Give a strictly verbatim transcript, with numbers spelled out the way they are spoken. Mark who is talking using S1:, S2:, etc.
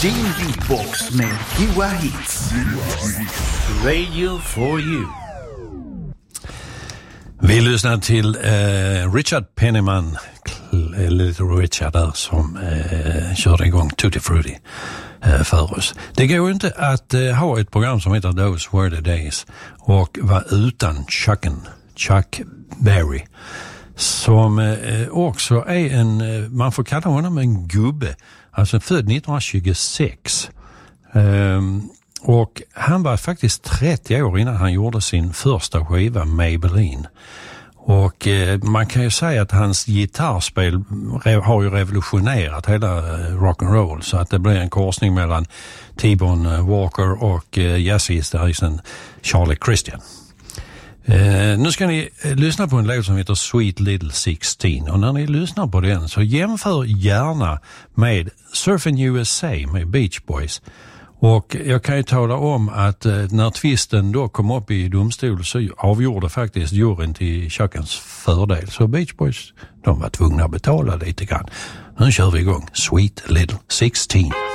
S1: Din beatbox med Goa Hits. Radio for you.
S2: Vi lyssnar till eh, Richard Penniman, eller Richard där, som eh, körde igång Tutti Frutti eh, för oss. Det går inte att eh, ha ett program som heter Those Were the Days och vara utan Chucken, Chuck Berry, som eh, också är en, eh, man får kalla honom en gubbe, alltså född nittonhundratjugosex. Um, och han var faktiskt trettio år innan han gjorde sin första skiva Maybelline. Och eh, man kan ju säga att hans gitarrspel re- har ju revolutionerat hela eh, rock'n'roll, så att det blir en korsning mellan T-Bone Walker och eh, jazzgitarristen Charlie Christian. Eh, nu ska ni eh, lyssna på en låt som heter Sweet Little sexton, och när ni lyssnar på den så jämför gärna med Surfing U S A med Beach Boys. Och jag kan ju tala om att eh, när tvisten då kom upp i domstol så avgjorde faktiskt juryn till Chuckens fördel. Så Beach Boys, de var tvungna att betala lite grann. Nu kör vi igång Sweet Little sexton.